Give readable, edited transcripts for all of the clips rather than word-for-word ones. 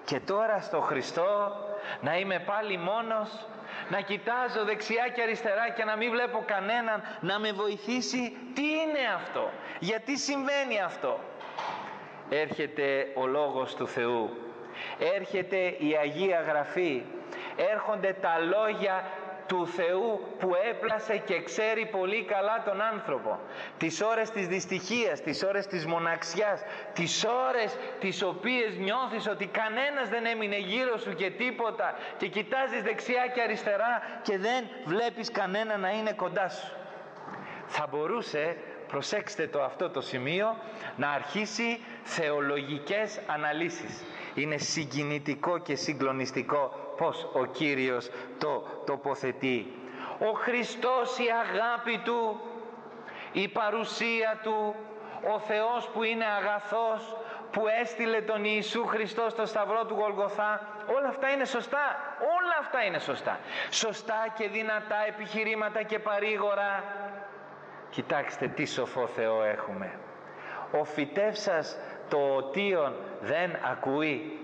Και τώρα στο Χριστό να είμαι πάλι μόνος, να κοιτάζω δεξιά και αριστερά και να μην βλέπω κανέναν να με βοηθήσει. Τι είναι αυτό? Γιατί συμβαίνει αυτό? Έρχεται ο Λόγος του Θεού, έρχεται η Αγία Γραφή, έρχονται τα λόγια του Θεού που έπλασε και ξέρει πολύ καλά τον άνθρωπο. Τις ώρες της δυστυχίας, τις ώρες της μοναξιάς, τις ώρες τις οποίες νιώθεις ότι κανένας δεν έμεινε γύρω σου και τίποτα, και κοιτάζεις δεξιά και αριστερά και δεν βλέπεις κανένα να είναι κοντά σου. Θα μπορούσε, προσέξτε το αυτό το σημείο, να αρχίσει θεολογικές αναλύσεις. Είναι συγκινητικό και συγκλονιστικό πως ο Κύριος το τοποθετεί. Ο Χριστός, η αγάπη Του, η παρουσία Του, ο Θεός που είναι αγαθός, που έστειλε τον Ιησού Χριστό στο σταυρό του Γολγοθά, όλα αυτά είναι σωστά. Όλα αυτά είναι σωστά. Σωστά και δυνατά επιχειρήματα και παρήγορα. Κοιτάξτε τι σοφό Θεό έχουμε. Ο φυτεύσας το οτίον δεν ακούει.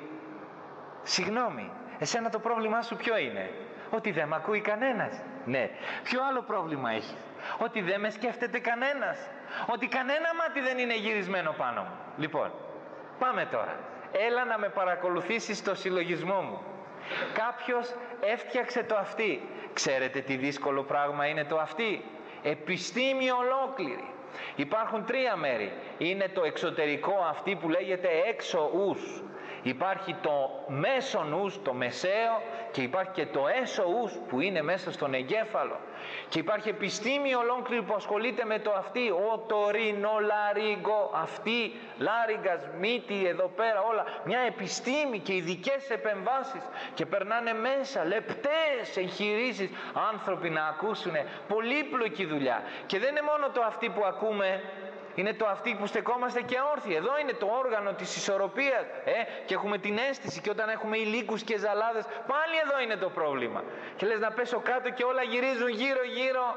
Συγγνώμη, εσένα το πρόβλημά σου ποιο είναι? Ότι δεν με ακούει κανένας. Ναι. Ποιο άλλο πρόβλημα έχεις? Ότι δεν με σκέφτεται κανένας. Ότι κανένα μάτι δεν είναι γυρισμένο πάνω μου. Λοιπόν, πάμε τώρα. Έλα να με παρακολουθήσεις στο συλλογισμό μου. Κάποιος έφτιαξε το αυτί. Ξέρετε τι δύσκολο πράγμα είναι το αυτί? Επιστήμη ολόκληρη. Υπάρχουν τρία μέρη. Είναι το εξωτερικό αυτί που λέγεται έξω ους. Υπάρχει το μέσον ους, το μεσαίο, και υπάρχει και το έσω ους που είναι μέσα στον εγκέφαλο. Και υπάρχει επιστήμη ολόκληρη που ασχολείται με το αυτί. Ο τωρινολαρίγκο, αυτί, λάριγκας, μύτη, εδώ πέρα όλα. Μια επιστήμη και ειδικές επεμβάσεις. Και περνάνε μέσα λεπτές εγχειρήσεις άνθρωποι να ακούσουν. Πολύπλοκη δουλειά. Και δεν είναι μόνο το αυτί που ακούμε, είναι το αυτί που στεκόμαστε και όρθιοι. Εδώ είναι το όργανο της ισορροπίας, και έχουμε την αίσθηση, και όταν έχουμε ηλίκους και ζαλάδες, πάλι εδώ είναι το πρόβλημα. Και λες να πέσω κάτω και όλα γυρίζουν γύρω γύρω.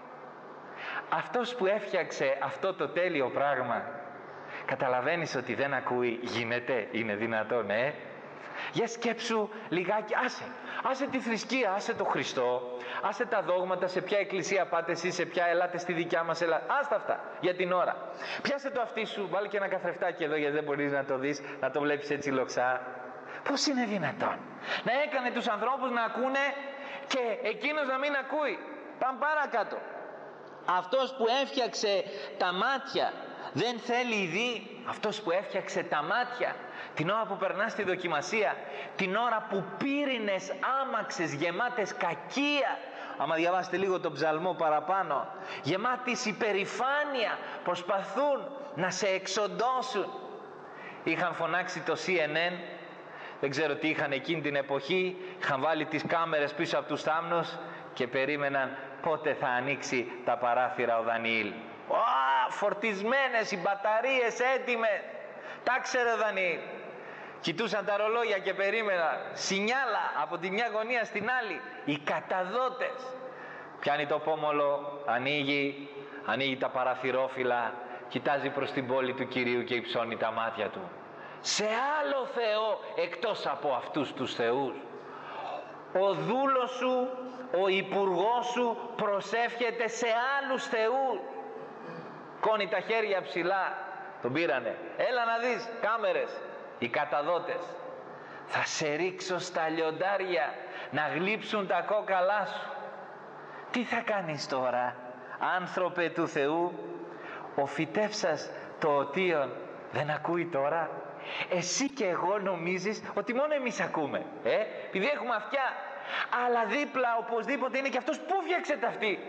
Αυτός που έφτιαξε αυτό το τέλειο πράγμα, καταλαβαίνεις ότι δεν ακούει? Γίνεται? Είναι δυνατόν? Για σκέψου λιγάκι, άσε τη θρησκεία, άσε το Χριστό, άσε τα δόγματα, σε ποια εκκλησία πάτε εσείς, σε ποια, ελάτε στη δικιά μας, άστα αυτά για την ώρα. Πιάσε το αυτί σου, βάλει και ένα καθρεφτάκι εδώ, γιατί δεν μπορείς να το δεις, να το βλέπεις έτσι λοξά. Πώς είναι δυνατόν να έκανε τους ανθρώπους να ακούνε και εκείνος να μην ακούει? Πάμε παρακάτω. Αυτός που έφτιαξε τα μάτια δεν θέλει δει? Αυτός που έφτιαξε τα μάτια την ώρα που περνάς στη δοκιμασία, την ώρα που πύρινες άμαξες γεμάτες κακία, άμα διαβάσετε λίγο τον ψαλμό παραπάνω, γεμάτης υπερηφάνεια, προσπαθούν να σε εξοντώσουν. Είχαν φωνάξει το CNN, δεν ξέρω τι είχαν εκείνη την εποχή, είχαν βάλει τις κάμερες πίσω από τους θάμνους και περίμεναν πότε θα ανοίξει τα παράθυρα ο Δανιήλ. Φορτισμένες οι μπαταρίες, έτοιμες. Τα ξέρε ο Δανιήλ. Κοιτούσαν τα ρολόγια και περίμεναν σινιάλα από τη μια γωνία στην άλλη. Οι καταδότες. Πιάνει το πόμολο, ανοίγει τα παραθυρόφυλλα, κοιτάζει προς την πόλη του Κυρίου και υψώνει τα μάτια του. Σε άλλο Θεό εκτός από αυτούς τους θεούς. Ο δούλος σου, ο υπουργός σου προσεύχεται σε άλλους θεούς. Κόνει τα χέρια ψηλά. Τον πήρανε. Έλα να δεις, κάμερες. Οι καταδότες. Θα σε ρίξω στα λιοντάρια να γλύψουν τα κόκαλά σου. Τι θα κάνεις τώρα, άνθρωπε του Θεού? Ο φυτεύσας το οτίον δεν ακούει τώρα? Εσύ και εγώ νομίζεις ότι μόνο εμείς ακούμε, επειδή έχουμε αυτιά, αλλά δίπλα οπωσδήποτε είναι και αυτός που φτιάξε τα αυτή.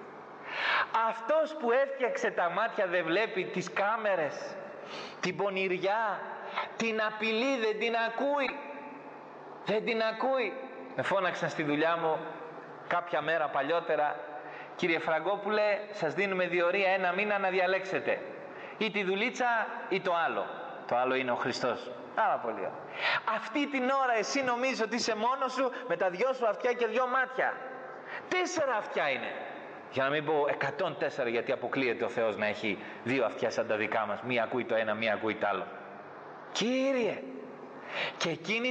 Αυτός που έφτιαξε τα μάτια δεν βλέπει τις κάμερες, την πονηριά, την απειλή? Δεν την ακούει? Δεν την ακούει? Με φώναξαν στη δουλειά μου κάποια μέρα παλιότερα, κύριε Φραγκόπουλε, σας δίνουμε διορία 1 μήνα να διαλέξετε ή τη δουλίτσα ή το άλλο. Το άλλο είναι ο Χριστός. Πάρα πολύ ωραία. Αυτή την ώρα εσύ νομίζεις ότι είσαι μόνος σου με τα 2 σου αυτιά και 2 μάτια. 4 αυτιά είναι. Για να μην πω 104, γιατί αποκλείεται ο Θεός να έχει 2 αυτιά σαν τα δικά μας. Μία ακούει το ένα, μία ακούει το άλλο. Κύριε, και εκείνη